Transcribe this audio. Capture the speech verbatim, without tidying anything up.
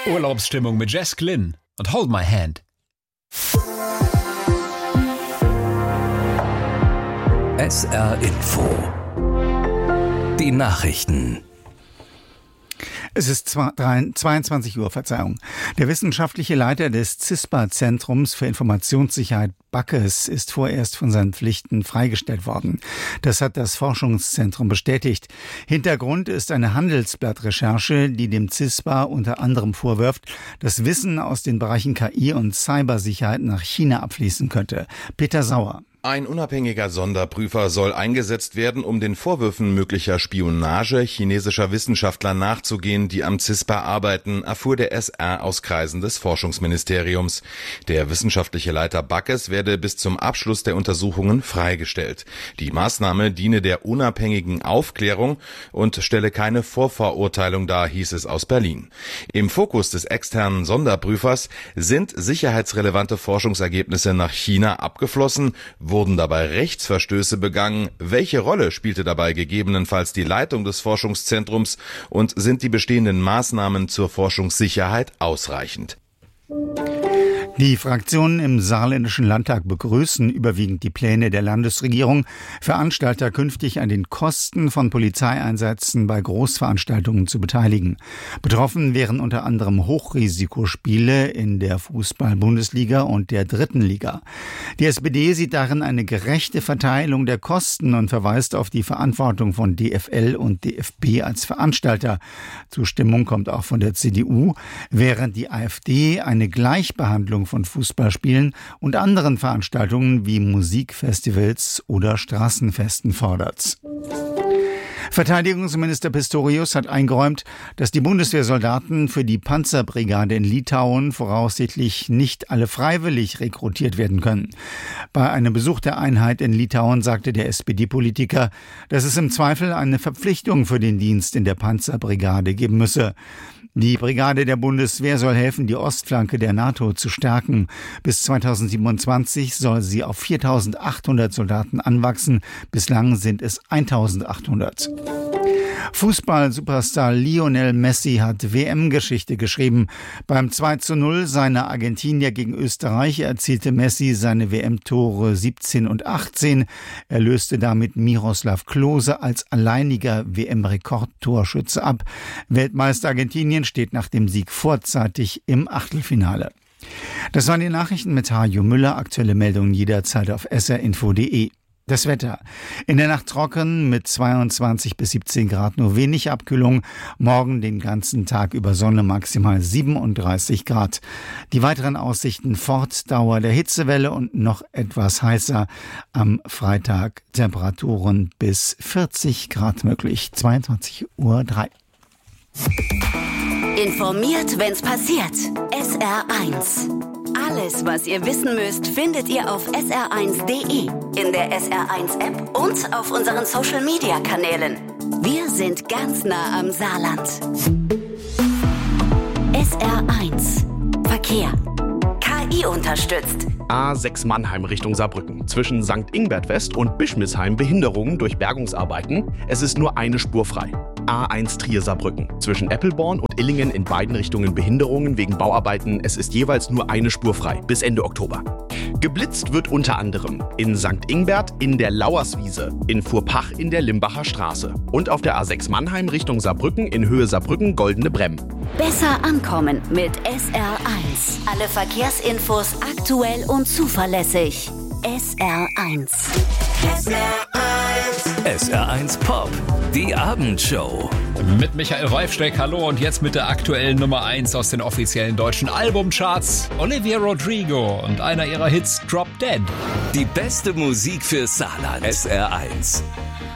Urlaubsstimmung mit Jess Glynn und Hold My Hand. S R Info. Die Nachrichten. Es ist zweiundzwanzig Uhr, Verzeihung. Der wissenschaftliche Leiter des CISPA-Zentrums für Informationssicherheit Backes ist vorerst von seinen Pflichten freigestellt worden. Das hat das Forschungszentrum bestätigt. Hintergrund ist eine Handelsblatt-Recherche, die dem CISPA unter anderem vorwirft, dass Wissen aus den Bereichen K I und Cybersicherheit nach China abfließen könnte. Peter Sauer. Ein unabhängiger Sonderprüfer soll eingesetzt werden, um den Vorwürfen möglicher Spionage chinesischer Wissenschaftler nachzugehen, die am CISPA arbeiten, erfuhr der S R aus Kreisen des Forschungsministeriums. Der wissenschaftliche Leiter Backes werde bis zum Abschluss der Untersuchungen freigestellt. Die Maßnahme diene der unabhängigen Aufklärung und stelle keine Vorverurteilung dar, hieß es aus Berlin. Im Fokus des externen Sonderprüfers sind sicherheitsrelevante Forschungsergebnisse nach China abgeflossen. Wurden dabei Rechtsverstöße begangen? Welche Rolle spielte dabei gegebenenfalls die Leitung des Forschungszentrums? Und sind die bestehenden Maßnahmen zur Forschungssicherheit ausreichend? Die Fraktionen im Saarländischen Landtag begrüßen überwiegend die Pläne der Landesregierung, Veranstalter künftig an den Kosten von Polizeieinsätzen bei Großveranstaltungen zu beteiligen. Betroffen wären unter anderem Hochrisikospiele in der Fußball-Bundesliga und der dritten Liga. Die S P D sieht darin eine gerechte Verteilung der Kosten und verweist auf die Verantwortung von D F L und D F B als Veranstalter. Zustimmung kommt auch von der C D U, während die AfD eine Gleichbehandlung von Fußballspielen und anderen Veranstaltungen wie Musikfestivals oder Straßenfesten fordert. Verteidigungsminister Pistorius hat eingeräumt, dass die Bundeswehrsoldaten für die Panzerbrigade in Litauen voraussichtlich nicht alle freiwillig rekrutiert werden können. Bei einem Besuch der Einheit in Litauen sagte der S P D-Politiker, dass es im Zweifel eine Verpflichtung für den Dienst in der Panzerbrigade geben müsse. Die Brigade der Bundeswehr soll helfen, die Ostflanke der NATO zu stärken. Bis zweitausendsiebenundzwanzig soll sie auf viertausendachthundert Soldaten anwachsen. Bislang sind es eintausendachthundert. Fußball-Superstar Lionel Messi hat W M-Geschichte geschrieben. Beim zwei zu null seiner Argentinier gegen Österreich erzielte Messi seine W M-Tore siebzehn und achtzehn. Er löste damit Miroslav Klose als alleiniger W M-Rekordtorschütze ab. Weltmeister Argentinien steht nach dem Sieg vorzeitig im Achtelfinale. Das waren die Nachrichten mit Hajo Müller. Aktuelle Meldungen jederzeit auf s r info punkt d e. Das Wetter. In der Nacht trocken mit zweiundzwanzig bis siebzehn Grad, nur wenig Abkühlung. Morgen den ganzen Tag über Sonne, maximal siebenunddreißig Grad. Die weiteren Aussichten: Fortdauer der Hitzewelle und noch etwas heißer. Am Freitag Temperaturen bis vierzig Grad möglich. zweiundzwanzig Uhr drei. Informiert, wenn's passiert. S R eins. Alles, was ihr wissen müsst, findet ihr auf s r eins punkt d e, in der S R eins App und auf unseren Social-Media-Kanälen. Wir sind ganz nah am Saarland. S R eins. Verkehr. K I unterstützt. A sechs Mannheim Richtung Saarbrücken. Zwischen Sankt Ingbert West und Bischmisheim Behinderungen durch Bergungsarbeiten. Es ist nur eine Spur frei. A eins Trier Saarbrücken. Zwischen Eppelborn und Illingen in beiden Richtungen Behinderungen wegen Bauarbeiten. Es ist jeweils nur eine Spur frei bis Ende Oktober. Geblitzt wird unter anderem in Sankt Ingbert in der Lauerswiese, in Furpach in der Limbacher Straße und auf der A sechs Mannheim Richtung Saarbrücken in Höhe Saarbrücken Goldene Bremm. Besser ankommen mit S R eins. Alle Verkehrsinfos aktuell und zuverlässig. S R eins. S R eins. S R eins Pop. Die Abendshow. Mit Michael Wolfsteck, hallo, und jetzt mit der aktuellen Nummer eins aus den offiziellen deutschen Albumcharts. Olivia Rodrigo und einer ihrer Hits, Drop Dead. Die beste Musik für Saarland. S R eins.